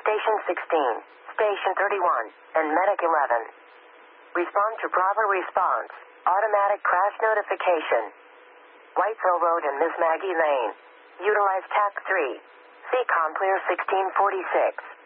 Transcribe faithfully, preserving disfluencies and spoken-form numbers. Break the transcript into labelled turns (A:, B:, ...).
A: Station sixteen, Station thirty-one, and Medic eleven. Respond to Bravo response. Automatic crash notification. Whitesville Road and Miss Maggie Lane. Utilize T A C three. C COM clear sixteen forty-six.